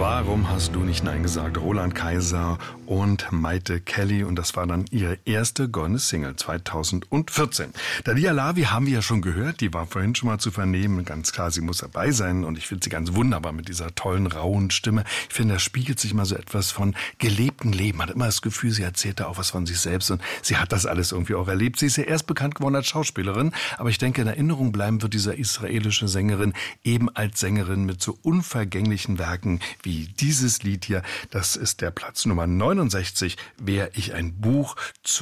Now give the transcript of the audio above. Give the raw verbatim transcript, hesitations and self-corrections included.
Warum hast du nicht Nein gesagt? Roland Kaiser und Maite Kelly. Und das war dann ihre erste goldene Single zweitausendvierzehn. Dalia Lavi haben wir ja schon gehört. Die war vorhin schon mal zu vernehmen. Ganz klar, sie muss dabei sein. Und ich finde sie ganz wunderbar mit dieser tollen, rauen Stimme. Ich finde, da spiegelt sich mal so etwas von gelebtem Leben. Man hat immer das Gefühl, sie erzählt da auch was von sich selbst. Und sie hat das alles irgendwie auch erlebt. Sie ist ja erst bekannt geworden als Schauspielerin. Aber ich denke, in Erinnerung bleiben wird dieser israelische Sängerin eben als Sängerin mit so unvergänglichen Werken wie dieses Lied hier. Das ist der Platz Nummer neunundsechzig. Wär ich ein Buch zu